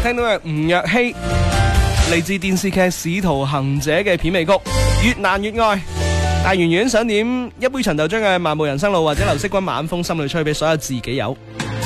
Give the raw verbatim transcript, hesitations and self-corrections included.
聽到係吳若希嚟自電視劇《使徒行者》嘅片尾曲《越難越愛》。大圓圓想點一杯陳豆漿嘅《漫步人生路》，或者劉惜君晚風心裏吹俾所有自己友。